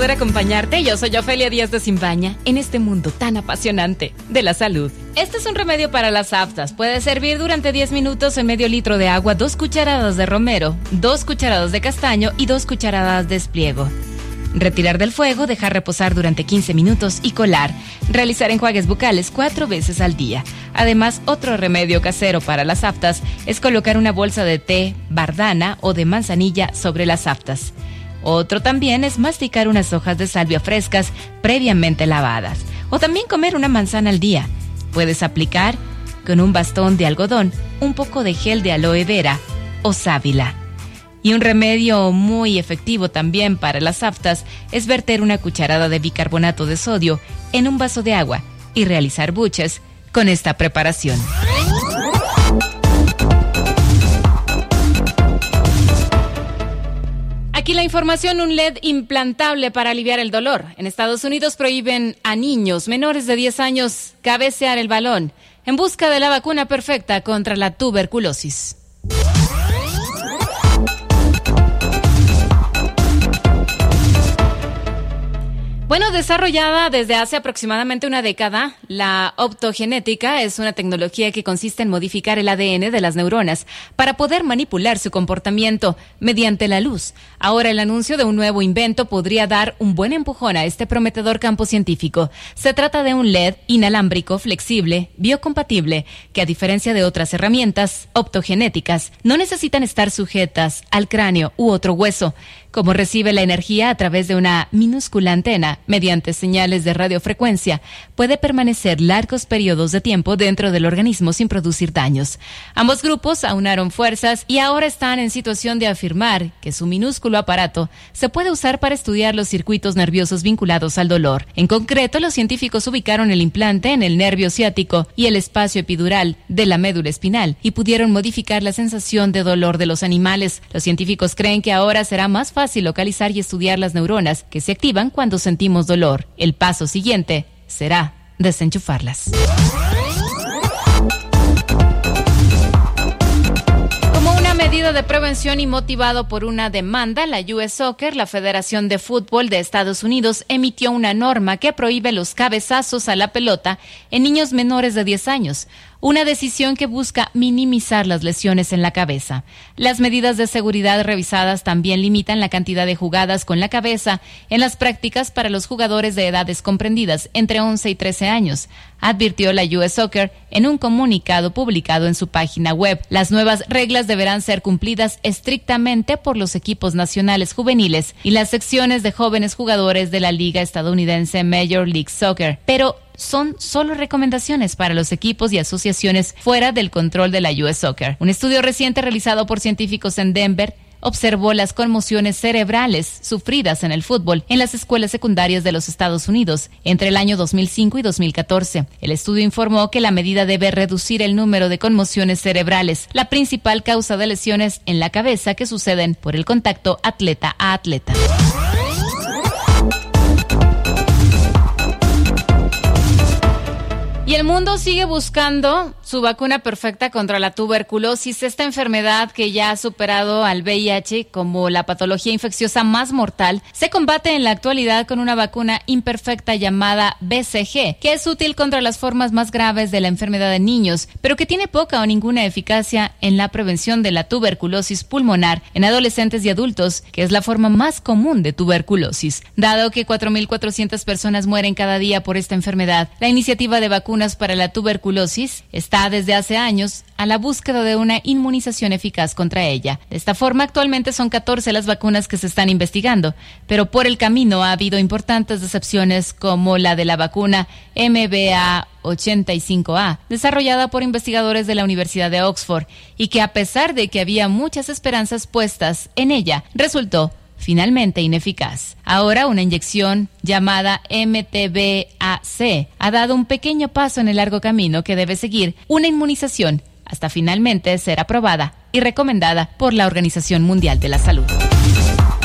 poder acompañarte. Yo soy Ofelia Díaz de Simbaña en este mundo tan apasionante de la salud. Este es un remedio para las aftas. Puede servir durante 10 minutos en medio litro de agua, 2 cucharadas de romero, 2 cucharadas de castaño y 2 cucharadas de espliego. Retirar del fuego, dejar reposar durante 15 minutos y colar. Realizar enjuagues bucales 4 veces al día. Además, otro remedio casero para las aftas es colocar una bolsa de té, bardana o de manzanilla sobre las aftas. Otro también es masticar unas hojas de salvia frescas previamente lavadas. O también comer una manzana al día. Puedes aplicar con un bastón de algodón un poco de gel de aloe vera o sábila. Y un remedio muy efectivo también para las aftas es verter una cucharada de bicarbonato de sodio en un vaso de agua y realizar buches con esta preparación. Aquí la información, un LED implantable para aliviar el dolor. En Estados Unidos prohíben a niños menores de 10 años cabecear el balón en busca de la vacuna perfecta contra la tuberculosis. Bueno, desarrollada desde hace aproximadamente una década, la optogenética es una tecnología que consiste en modificar el ADN de las neuronas para poder manipular su comportamiento mediante la luz. Ahora el anuncio de un nuevo invento podría dar un buen empujón a este prometedor campo científico. Se trata de un LED inalámbrico, flexible, biocompatible, que a diferencia de otras herramientas optogenéticas, no necesitan estar sujetas al cráneo u otro hueso. Como recibe la energía a través de una minúscula antena mediante señales de radiofrecuencia, puede permanecer largos periodos de tiempo dentro del organismo sin producir daños. Ambos grupos aunaron fuerzas y ahora están en situación de afirmar que su minúsculo aparato se puede usar para estudiar los circuitos nerviosos vinculados al dolor. En concreto, los científicos ubicaron el implante en el nervio ciático y el espacio epidural de la médula espinal y pudieron modificar la sensación de dolor de los animales. Los científicos creen que ahora será más fácil localizar y estudiar las neuronas que se activan cuando sentimos dolor. El paso siguiente será desenchufarlas. Como una medida de prevención y motivado por una demanda, la US Soccer, la Federación de Fútbol de Estados Unidos, emitió una norma que prohíbe los cabezazos a la pelota en niños menores de 10 años. Una decisión que busca minimizar las lesiones en la cabeza. Las medidas de seguridad revisadas también limitan la cantidad de jugadas con la cabeza en las prácticas para los jugadores de edades comprendidas entre 11 y 13 años, advirtió la US Soccer en un comunicado publicado en su página web. Las nuevas reglas deberán ser cumplidas estrictamente por los equipos nacionales juveniles y las secciones de jóvenes jugadores de la liga estadounidense Major League Soccer, pero son solo recomendaciones para los equipos y asociaciones fuera del control de la US Soccer. Un estudio reciente realizado por científicos en Denver observó las conmociones cerebrales sufridas en el fútbol en las escuelas secundarias de los Estados Unidos entre el año 2005 y 2014. El estudio informó que la medida debe reducir el número de conmociones cerebrales, la principal causa de lesiones en la cabeza que suceden por el contacto atleta a atleta. Y el mundo sigue buscando su vacuna perfecta contra la tuberculosis, esta enfermedad que ya ha superado al VIH como la patología infecciosa más mortal. Se combate en la actualidad con una vacuna imperfecta llamada BCG, que es útil contra las formas más graves de la enfermedad en niños, pero que tiene poca o ninguna eficacia en la prevención de la tuberculosis pulmonar en adolescentes y adultos, que es la forma más común de tuberculosis. Dado que 4.400 personas mueren cada día por esta enfermedad, la iniciativa de vacunas para la tuberculosis está desde hace años a la búsqueda de una inmunización eficaz contra ella. De esta forma, actualmente son 14 las vacunas que se están investigando, pero por el camino ha habido importantes decepciones como la de la vacuna MVA85A, desarrollada por investigadores de la Universidad de Oxford, y que a pesar de que había muchas esperanzas puestas en ella, resultó finalmente ineficaz. Ahora una inyección llamada MTBAC ha dado un pequeño paso en el largo camino que debe seguir una inmunización hasta finalmente ser aprobada y recomendada por la Organización Mundial de la Salud.